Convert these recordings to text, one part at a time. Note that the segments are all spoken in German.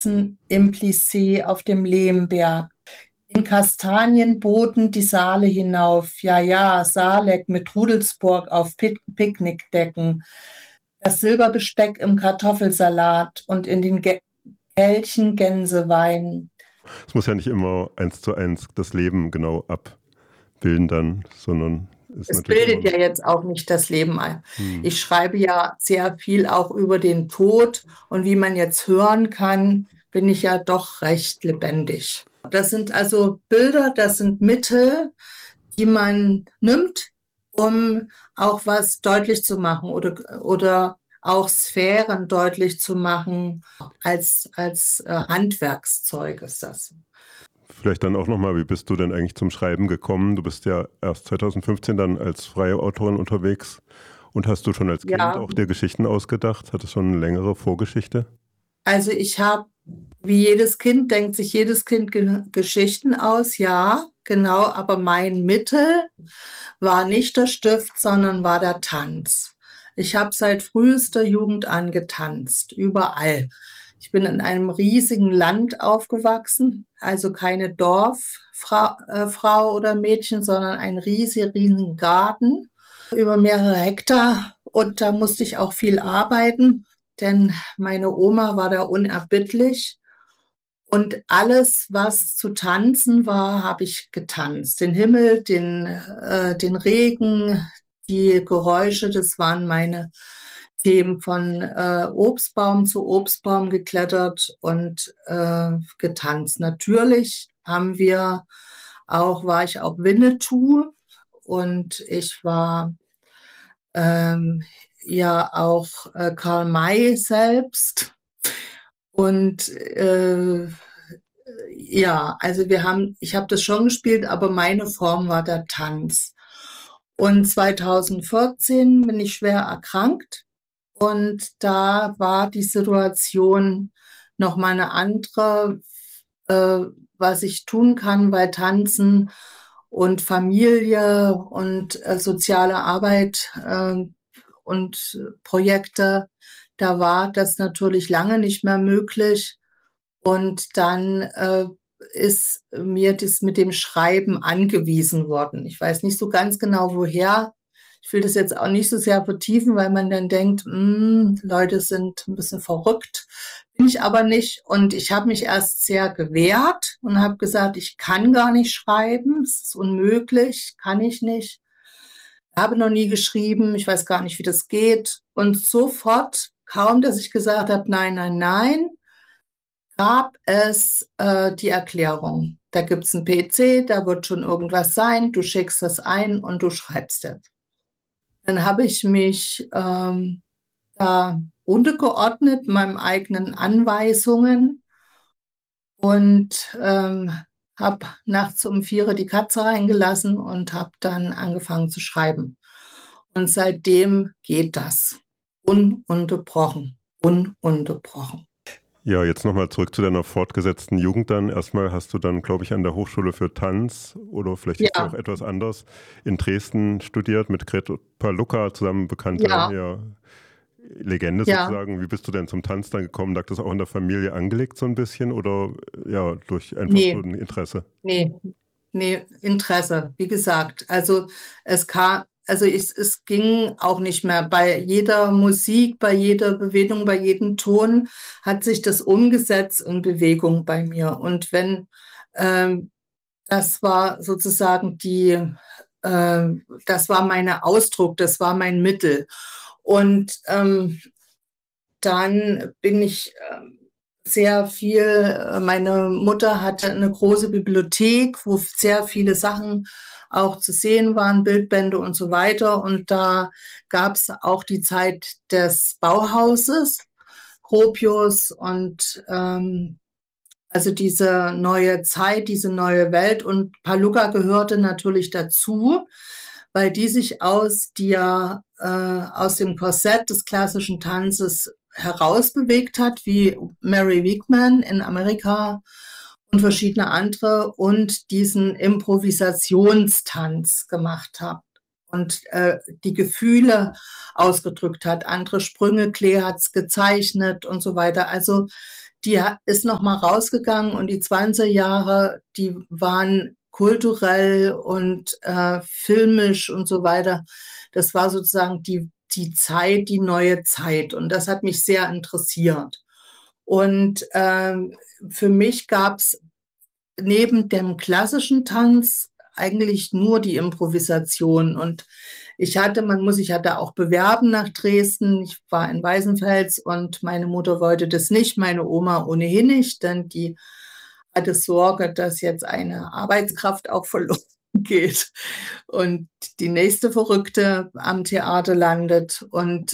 im Plissé auf dem Lehmberg. In Kastanienbooten die Saale hinauf, ja, ja, Saaleck mit Rudelsburg auf Picknickdecken, das Silberbesteck im Kartoffelsalat und in den Kelchen Gänsewein. Es muss ja nicht immer 1:1 das Leben genau abbilden dann, sondern ist Es natürlich bildet immer. ja jetzt auch nicht das Leben ein. Ich schreibe ja sehr viel auch über den Tod und wie man jetzt hören kann, bin ich ja doch recht lebendig. Das sind also Bilder, das sind Mittel, die man nimmt, um auch was deutlich zu machen oder auch Sphären deutlich zu machen. Als Handwerkszeug ist das. Vielleicht dann auch nochmal, wie bist du denn eigentlich zum Schreiben gekommen? Du bist ja erst 2015 dann als freie Autorin unterwegs. Und hast du schon als Kind Ja, auch dir Geschichten ausgedacht? Hattest du schon eine längere Vorgeschichte? also ich habe, wie jedes Kind, denkt sich jedes Kind Geschichten aus, ja, genau, aber mein Mittel war nicht der Stift, sondern war der Tanz. Ich habe seit frühester Jugend an getanzt, überall. Ich bin in einem riesigen Land aufgewachsen, also keine Dorffrau Frau oder Mädchen, sondern ein riesigen Garten über mehrere Hektar. Und da musste ich auch viel arbeiten, denn meine Oma war da unerbittlich. Und alles, was zu tanzen war, habe ich getanzt. Den Himmel, den Regen, die Geräusche, das waren meine Themen von Obstbaum zu Obstbaum geklettert und getanzt. Natürlich war ich auch Winnetou und ich war ja auch Karl May selbst. Und ja, also ich habe das schon gespielt, aber meine Form war der Tanz. Und 2014 bin ich schwer erkrankt und da war die Situation noch mal eine andere, äh, was ich tun kann, weil Tanzen und Familie und soziale Arbeit und Projekte, da war das natürlich lange nicht mehr möglich. Und dann ist mir das mit dem Schreiben angewiesen worden. Ich weiß nicht so ganz genau, woher. Ich will das jetzt auch nicht so sehr vertiefen, weil man dann denkt, Leute sind ein bisschen verrückt. Bin ich aber nicht. Und ich habe mich erst sehr gewehrt und habe gesagt, ich kann gar nicht schreiben. Es ist unmöglich, kann ich nicht. Habe noch nie geschrieben. Ich weiß gar nicht, wie das geht. Und sofort, kaum dass ich gesagt habe, nein, nein, nein, gab es die Erklärung. Da gibt es einen PC, da wird schon irgendwas sein, du schickst das ein und du schreibst es. Dann habe ich mich da untergeordnet, meinen eigenen Anweisungen und habe nachts um 4 die Katze reingelassen und habe dann angefangen zu schreiben. Und seitdem geht das ununterbrochen, ununterbrochen. Ja, jetzt nochmal zurück zu deiner fortgesetzten Jugend dann. Erstmal hast du dann, glaube ich, an der Hochschule für Tanz oder vielleicht hieß sie auch Ja, etwas anders, in Dresden studiert mit Gret Palucca, zusammen bekannte ja, ja, Legende ja. sozusagen. Wie bist du denn zum Tanz dann gekommen? Lag das auch in der Familie angelegt so ein bisschen oder ja, durch einfach so Nee, ein Interesse? nee, nee, Interesse, wie gesagt. Also es ging auch nicht mehr. Bei jeder Musik, bei jeder Bewegung, bei jedem Ton hat sich das umgesetzt in Bewegung bei mir. Und wenn ähm, das war sozusagen das war mein Ausdruck, das war mein Mittel. Und dann bin ich sehr viel, meine Mutter hatte eine große Bibliothek, wo sehr viele Sachen auch zu sehen waren, Bildbände und so weiter. Und da gab es auch die Zeit des Bauhauses, Gropius und also diese neue Zeit, diese neue Welt. Und Paluca gehörte natürlich dazu, weil die sich aus dem Korsett des klassischen Tanzes herausbewegt hat, wie Mary Wigman in Amerika und verschiedene andere und diesen Improvisationstanz gemacht hat und die Gefühle ausgedrückt hat. Andere Sprünge, Klee hat es gezeichnet und so weiter. Also ist noch mal rausgegangen und die 20er Jahre, die waren kulturell und filmisch und so weiter. Das war sozusagen die Zeit, die neue Zeit. Und das hat mich sehr interessiert. Und für mich gab es neben dem klassischen Tanz eigentlich nur die Improvisation. Und ich hatte auch bewerben nach Dresden. Ich war in Weißenfels und meine Mutter wollte das nicht, meine Oma ohnehin nicht, denn die hatte Sorge, dass jetzt eine Arbeitskraft auch verloren geht und die nächste Verrückte am Theater landet. Und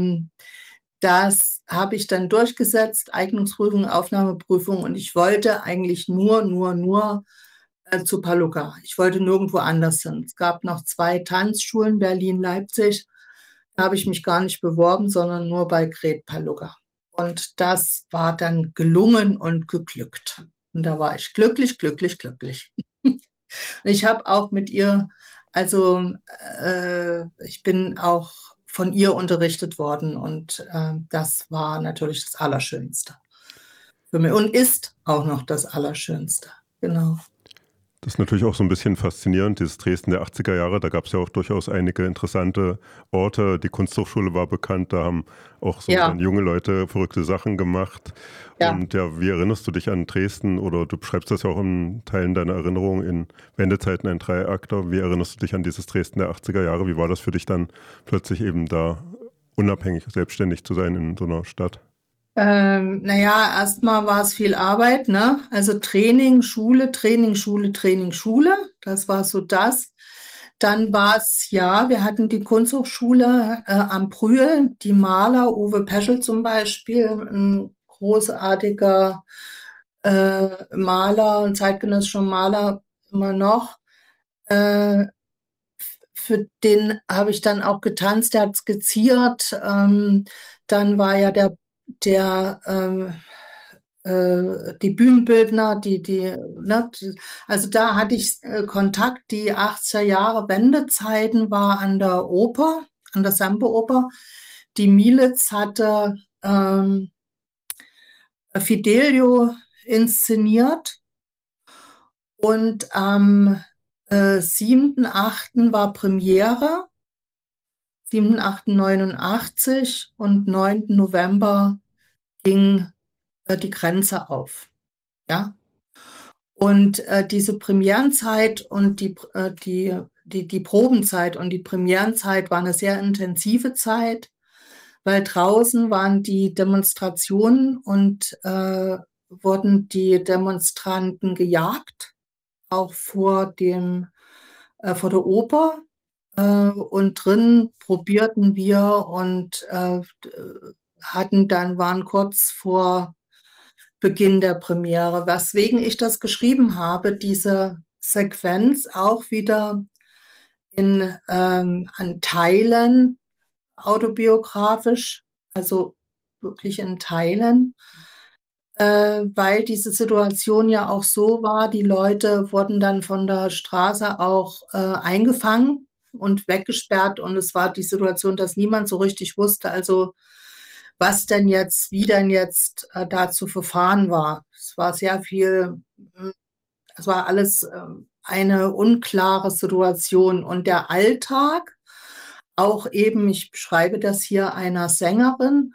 das habe ich dann durchgesetzt, Eignungsprüfung, Aufnahmeprüfung. Und ich wollte eigentlich nur zu Palukka. Ich wollte nirgendwo anders hin. Es gab noch 2 Tanzschulen, Berlin, Leipzig. Da habe ich mich gar nicht beworben, sondern nur bei Gret Palukka. Und das war dann gelungen und geglückt. Und da war ich glücklich, glücklich, glücklich. Ich habe auch mit ihr, also ich bin auch von ihr unterrichtet worden und das war natürlich das Allerschönste für mich und ist auch noch das Allerschönste. Genau. Das ist natürlich auch so ein bisschen faszinierend, dieses Dresden der 80er Jahre. Da gab es ja auch durchaus einige interessante Orte. Die Kunsthochschule war bekannt, da haben auch so Ja, dann junge Leute verrückte Sachen gemacht. ja. Und ja, wie erinnerst du dich an Dresden? Oder du beschreibst das ja auch in Teilen deiner Erinnerung in Wendezeiten, ein Dreiakter. Wie erinnerst du dich an dieses Dresden der 80er Jahre? Wie war das für dich dann plötzlich eben da unabhängig, selbstständig zu sein in so einer Stadt? Naja, erstmal war es viel Arbeit, ne? Also Training, Schule, Training, Schule, Training, Schule. Das war so das. Dann war es, ja, wir hatten die Kunsthochschule am Brühl, die Maler, Uwe Peschel zum Beispiel, ein großartiger Maler, ein zeitgenössischer Maler immer noch. Äh, für den habe ich dann auch getanzt, der hat skizziert. Dann war ja der die Bühnenbildner, ne, also da hatte ich Kontakt, die 80er Jahre Wendezeiten war an der Oper, an der Semperoper. Die Mielitz hatte Fidelio inszeniert und am 7.8. war Premiere, 7.8.89 und 9. November ging die Grenze auf. Ja? Und diese Premierenzeit und die Probenzeit und die Premierenzeit war eine sehr intensive Zeit, weil draußen waren die Demonstrationen und wurden die Demonstranten gejagt, auch vor der Oper. Und drin probierten wir und waren kurz vor Beginn der Premiere, weswegen ich das geschrieben habe, diese Sequenz auch wieder an Teilen autobiografisch, also wirklich in Teilen, weil diese Situation ja auch so war, die Leute wurden dann von der Straße auch eingefangen und weggesperrt und es war die Situation, dass niemand so richtig wusste, also wie denn jetzt da zu verfahren war. Es war alles eine unklare Situation und der Alltag, auch eben, ich beschreibe das hier einer Sängerin,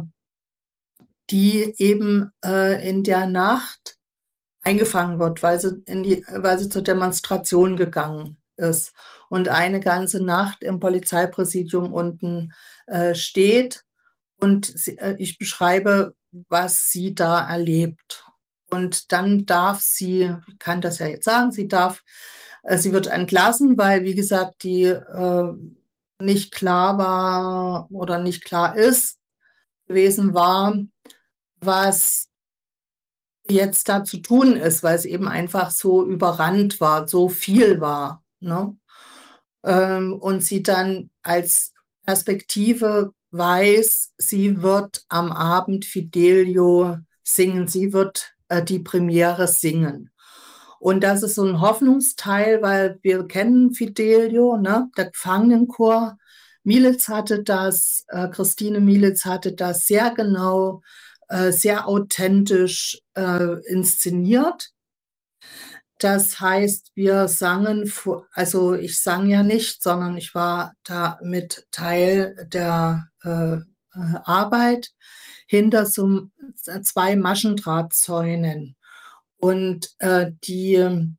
die eben in der Nacht eingefangen wird, weil sie zur Demonstration gegangen ist und eine ganze Nacht im Polizeipräsidium unten steht. Und ich beschreibe, was sie da erlebt. Und dann ich kann das ja jetzt sagen, sie wird entlassen, weil, wie gesagt, die nicht klar war oder nicht klar gewesen war, was jetzt da zu tun ist, weil es eben einfach so überrannt war, so viel war. Ne? Und sie dann als Perspektive weiß, sie wird am Abend Fidelio singen, sie wird die Premiere singen. Und das ist so ein Hoffnungsteil, weil wir kennen Fidelio, ne? Der Gefangenenchor. Christine Mielitz hatte das sehr genau sehr authentisch inszeniert. Das heißt, wir sangen, also ich sang ja nicht, sondern ich war da mit Teil der Arbeit hinter so 2 Maschendrahtzäunen. Und die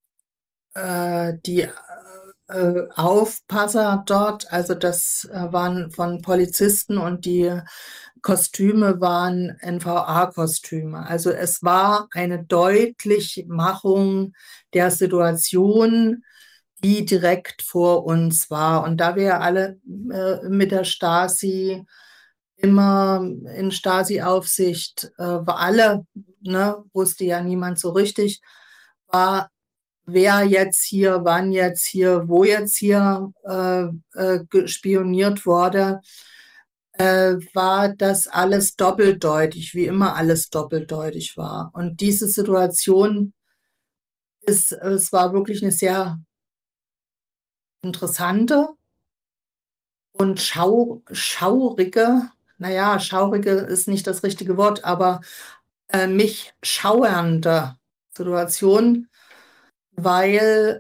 Aufpasser dort, also das waren von Polizisten und die Kostüme waren NVA-Kostüme. Also es war eine Deutlichmachung der Situation, die direkt vor uns war. Und da wir alle mit der Stasi immer in Stasi-Aufsicht war, alle, ne, wusste ja niemand so richtig, war wer jetzt hier, wann jetzt hier, wo jetzt hier spioniert wurde, war das alles doppeldeutig, wie immer alles doppeldeutig war. Und diese Situation es war wirklich eine sehr interessante und schaurige, naja, schaurige ist nicht das richtige Wort, aber mich schauernde Situation, weil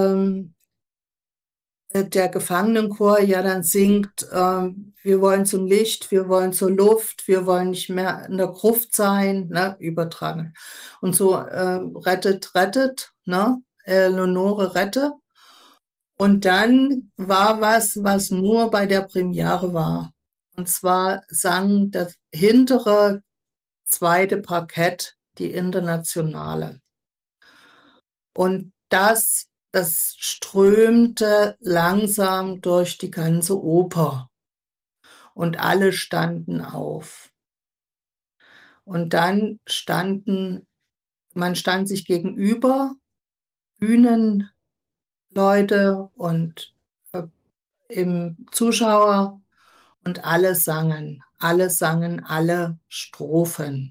der Gefangenenchor ja dann singt, wir wollen zum Licht, wir wollen zur Luft, wir wollen nicht mehr in der Gruft sein, ne, übertragen. Und so rettet, rettet, ne, Eleonore rette. Und dann war was nur bei der Premiere war. Und zwar sang das hintere zweite Parkett die Internationale. Und das strömte langsam durch die ganze Oper. Und alle standen auf. Und dann man stand sich gegenüber, Bühnenleute und im Zuschauer, und alle sangen alle Strophen.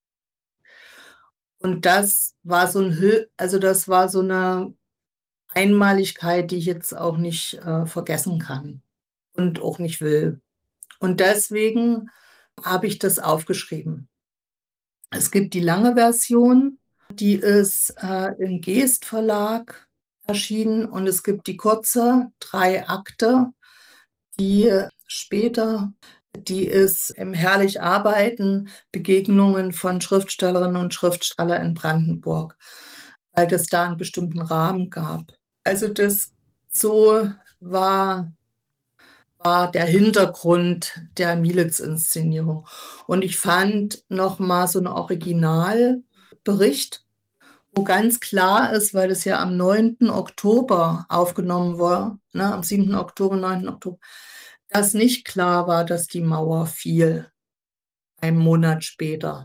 Und das war so eine Einmaligkeit, die ich jetzt auch nicht vergessen kann und auch nicht will. Und deswegen habe ich das aufgeschrieben. Es gibt die lange Version, die ist im Geest Verlag erschienen, und es gibt die kurze, 3 Akte, die später, die ist im Herrlich Arbeiten, Begegnungen von Schriftstellerinnen und Schriftstellern in Brandenburg, weil das da einen bestimmten Rahmen gab. Also das so war der Hintergrund der Mielitz-Inszenierung. Und ich fand nochmal so einen Originalbericht, wo ganz klar ist, weil es ja am 9. Oktober aufgenommen war, ne, am 7. Oktober, 9. Oktober, dass nicht klar war, dass die Mauer fiel, einen Monat später.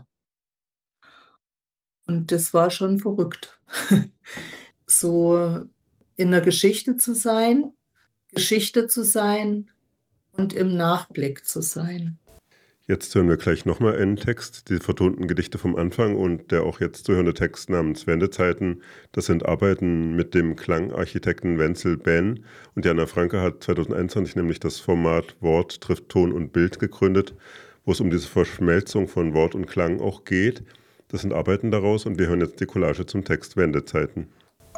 Und das war schon verrückt, so in der Geschichte zu sein und im Nachblick zu sein. Jetzt hören wir gleich nochmal einen Text, die vertonten Gedichte vom Anfang und der auch jetzt zu hörende Text namens Wendezeiten. Das sind Arbeiten mit dem Klangarchitekten Wenzel Behn, und Jana Franke hat 2021 nämlich das Format Wort trifft Ton und Bild gegründet, wo es um diese Verschmelzung von Wort und Klang auch geht. Das sind Arbeiten daraus, und wir hören jetzt die Collage zum Text Wendezeiten.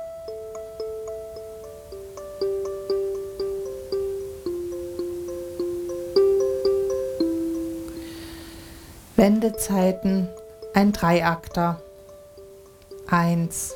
Wendezeiten, ein Dreiakter. 1.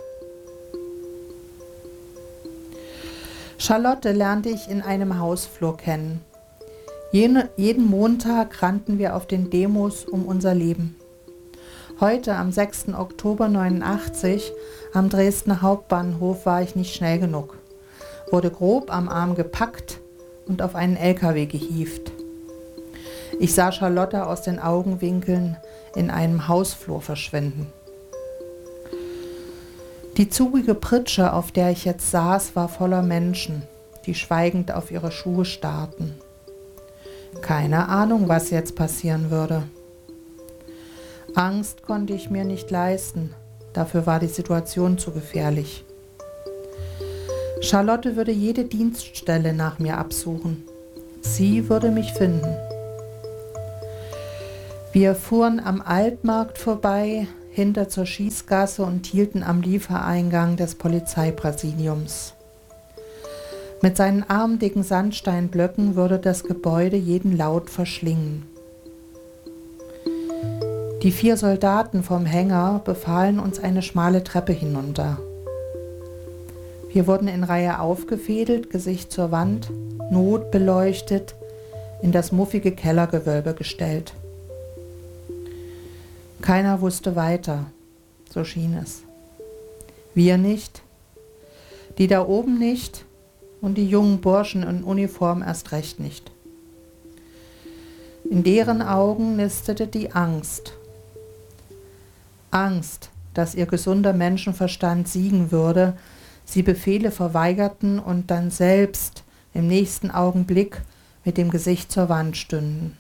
Charlotte lernte ich in einem Hausflur kennen. Jeden Montag rannten wir auf den Demos um unser Leben. Heute, am 6. Oktober 89, am Dresdner Hauptbahnhof, war ich nicht schnell genug, wurde grob am Arm gepackt und auf einen LKW gehievt. Ich sah Charlotte aus den Augenwinkeln in einem Hausflur verschwinden. Die zugige Pritsche, auf der ich jetzt saß, war voller Menschen, die schweigend auf ihre Schuhe starrten. Keine Ahnung, was jetzt passieren würde. Angst konnte ich mir nicht leisten, dafür war die Situation zu gefährlich. Charlotte würde jede Dienststelle nach mir absuchen. Sie würde mich finden. Wir fuhren am Altmarkt vorbei, hinter zur Schießgasse und hielten am Liefereingang des Polizeipräsidiums. Mit seinen armdicken Sandsteinblöcken würde das Gebäude jeden Laut verschlingen. Die 4 Soldaten vom Hänger befahlen uns eine schmale Treppe hinunter. Wir wurden in Reihe aufgefädelt, Gesicht zur Wand, notbeleuchtet, in das muffige Kellergewölbe gestellt. Keiner wusste weiter, so schien es. Wir nicht, die da oben nicht und die jungen Burschen in Uniform erst recht nicht. In deren Augen nistete die Angst. Angst, dass ihr gesunder Menschenverstand siegen würde, sie Befehle verweigerten und dann selbst im nächsten Augenblick mit dem Gesicht zur Wand stünden.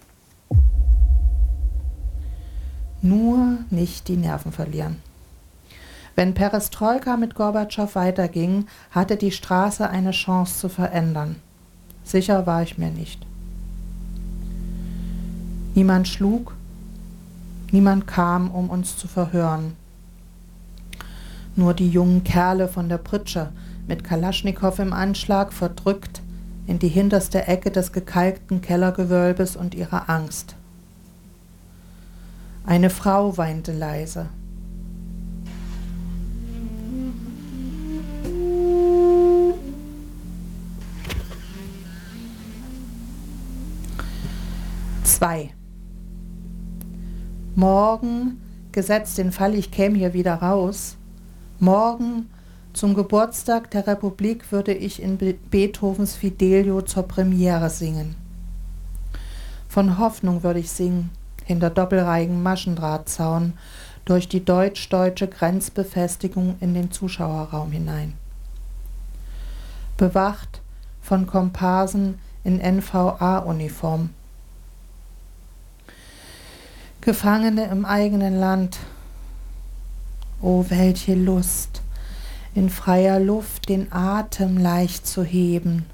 Nur nicht die Nerven verlieren. Wenn Perestroika mit Gorbatschow weiterging, hatte die Straße eine Chance zu verändern. Sicher war ich mir nicht. Niemand schlug, niemand kam, um uns zu verhören. Nur die jungen Kerle von der Pritsche mit Kalaschnikow im Anschlag verdrückt in die hinterste Ecke des gekalkten Kellergewölbes und ihre Angst. Eine Frau weinte leise. Zwei. Morgen, gesetzt den Fall, ich käme hier wieder raus, morgen zum Geburtstag der Republik würde ich in Beethovens Fidelio zur Premiere singen. Von Hoffnung würde ich singen, hinter doppelreihigem Maschendrahtzaun, durch die deutsch-deutsche Grenzbefestigung in den Zuschauerraum hinein. Bewacht von Komparsen in NVA-Uniform. Gefangene im eigenen Land. Oh, welche Lust, in freier Luft den Atem leicht zu heben.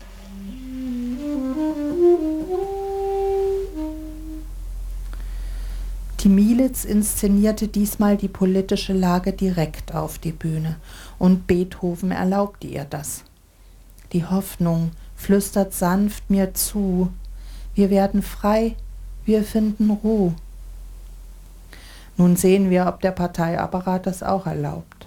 Die Miliz inszenierte diesmal die politische Lage direkt auf die Bühne und Beethoven erlaubte ihr das. Die Hoffnung flüstert sanft mir zu, wir werden frei, wir finden Ruhe. Nun sehen wir, ob der Parteiapparat das auch erlaubt.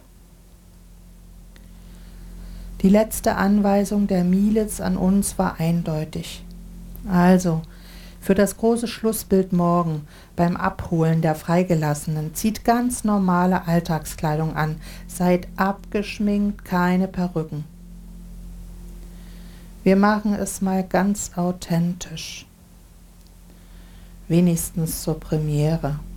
Die letzte Anweisung der Miliz an uns war eindeutig. Also, für das große Schlussbild morgen beim Abholen der Freigelassenen zieht ganz normale Alltagskleidung an, seid abgeschminkt, keine Perücken. Wir machen es mal ganz authentisch. Wenigstens zur Premiere.